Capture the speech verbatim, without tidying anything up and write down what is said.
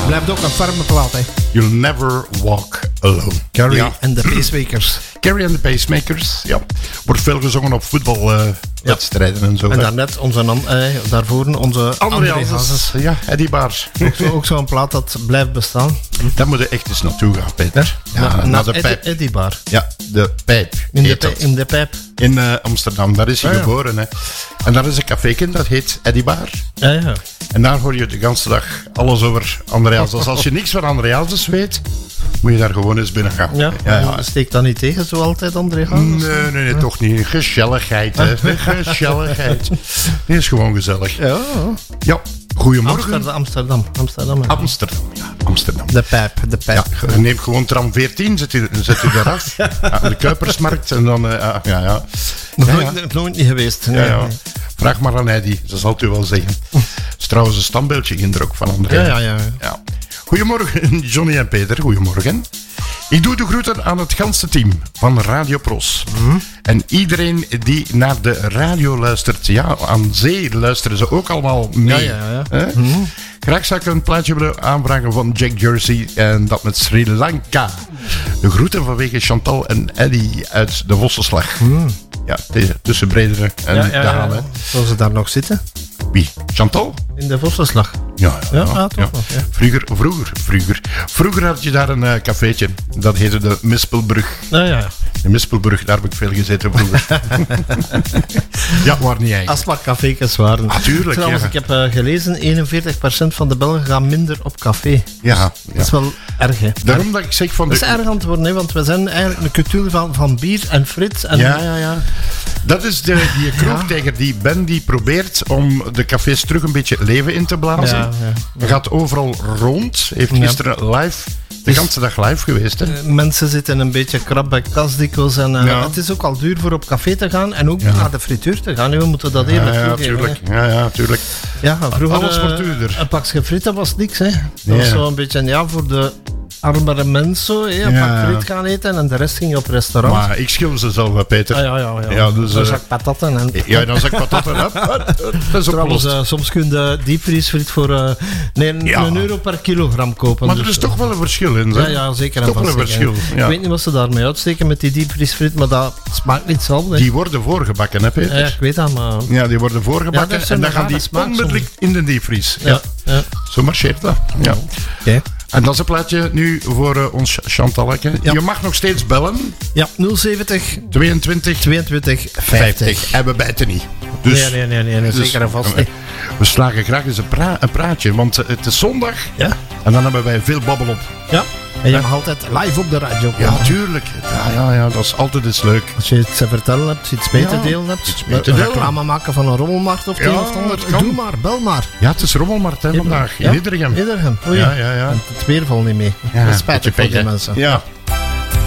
Blijft ook een ferme plaat, hè. You'll Never Walk Alone. Carrie ja. en de Pacemakers. Carrie en de Pacemakers, ja. Wordt veel gezongen op voetbalwedstrijden uh, ja. en zo. En daarnet, onze nam, eh, daarvoor onze André Hazes. Ja, Eddie Baars. Ook, zo, ook zo'n plaat dat blijft bestaan. Daar moet je echt eens naartoe gaan, Peter. Ja, na, naar na de Eddie, pijp. Eddie Bar. Ja, de pijp. In de, pijp, in de pijp. In uh, Amsterdam, daar is hij ah, ja. geboren. Hè. En daar is een caféken, dat heet Eddie Bar. Ja, ja. En daar hoor je de hele dag alles over André Hazes. Als je niks van André Hazes weet, moet je daar gewoon eens binnen gaan. Ja, ja, ja. Steekt dat niet tegen, zo altijd, André Hazes? Nee, nee, nee, toch niet. Gezelligheid, hè. Gezelligheid. Die is gewoon gezellig. Ja. Ja, goedemorgen. Amsterdam, Amsterdam. Amsterdam, Amsterdam, ja, Amsterdam. De pijp, de pijp. Ja, neem gewoon tram veertien, zet u, zet u daar af. Ja, de Kuipersmarkt en dan, uh, ja, ja. Nog ja, nooit, ja. nooit niet geweest. Nee, Ja, ja. nee. Vraag maar aan Heidi, ze zal het u wel zeggen. Het is trouwens een standbeeldje in er ook van André. Ja, ja, ja. Ja. Goedemorgen, Johnny en Peter. Goedemorgen. Ik doe de groeten aan het ganse team van Radio Pros. Mm-hmm. En iedereen die naar de radio luistert. Ja, aan zee luisteren ze ook allemaal mee. Ja, ja, ja. Mm-hmm. Graag zou ik een plaatje willen aanvragen van Jack Jersey en dat met Sri Lanka. De groeten vanwege Chantal en Eddie uit de Vossenslag. Mm. Ja, tussen Bredere en ja, ja, de Haan. Ja, ja. Zou ze daar nog zitten? Wie? Chantal? In de Vossenslag. Ja, ja, ja, ja, ah, toch ja. nog, ja. Vroeger, vroeger, vroeger. Vroeger had je daar een uh, cafeetje. Dat heette de Mispelbrug. Ja, ja. De Mispelbrug, daar heb ik veel gezeten vroeger. Ja, waar niet eigenlijk. Astma-café's waren. Natuurlijk, Trouwens, ja. ik heb uh, gelezen, eenenveertig procent van de Belgen gaan minder op café. Ja, ja. Dat is wel erg, hè. Daarom dat ik zeg van... Dat de... is erg aan het worden, hè, want we zijn eigenlijk een cultuur van, van bier en frit. En Ja, ja, ja. Dat is de, die kroegtijger, die Ben, die probeert om de cafés terug een beetje leven in te blazen. Ja, ja, ja. Hij gaat overal rond. Heeft gisteren live, de Dus, hele dag live geweest. Hè? Uh, mensen zitten een beetje krap bij kasdikwijls. En uh, Ja. het is ook al duur voor op café te gaan en ook Ja. naar de frituur te gaan. We moeten dat eerlijk Ja, ja, toegeven, tuurlijk. hè. Ja, ja, tuurlijk. Ja, vroeger Alles wordt uh, duurder. een pakje frieten was niks. Hè. Dat Ja. was zo een beetje ja, voor de armere mensen. Hè. Een Ja. pak friet gaan eten en de rest ging op restaurant. Maar ik schil ze zelf, hè, Peter. Ah, ja, ja, ja. Ja, dus, Een uh, zak patatten. En... Ja, dan zeg ik patatten. Hup, hup, hup. Dat is Trouwens, opgelost. uh, soms kun je diepvriesfriet voor uh, nee, een, Ja. een euro per kilogram kopen. Maar dus, er is toch wel een verschil in. Ja, Hè? ja, zeker. Toch wel een vast, verschil. zeker. Ja. Ik weet niet wat ze daarmee uitsteken met die diepvriesfriet, maar dat smaakt niet hetzelfde. Die worden voorgebakken, hè, Peter? Ja, ik weet dat, maar... Ja, die worden Ja, voorgebakken dat is en een dan gaan rare die smaak onmiddellijk in de diepvries. Ja. Ja, ja. Zo marcheert dat. Ja. Okay. En dat is een plaatje nu voor uh, ons Chantalke. Ja. Je mag nog steeds bellen. Ja, nul zeventig tweeëntwintig tweeëntwintig vijftig. vijftig. En we bijten niet. Dus, nee, nee, nee, nee, nee, dus, zeker en vast. uh, Nee. we slagen graag eens een, pra- een praatje, want uh, het is zondag. Ja, En dan hebben wij veel babbel op. ja. En je mag altijd live op de radio Ja, komen. tuurlijk. Ja, ja, ja, dat is altijd eens leuk. Als je iets te vertellen hebt, iets mee te Ja, delen hebt, iets mee te een delen. reclame maken van een rommelmarkt of het Ja, een of het ander, dat kan. doe maar, bel maar. Ja, het is Rommelmarkt hè, vandaag in Ja, Iedergem. Iedergem. Oei. Ja, ja, ja. En het weer valt niet mee. Ja, dat is spijtig beetje voor die pech, hè. mensen. Ja.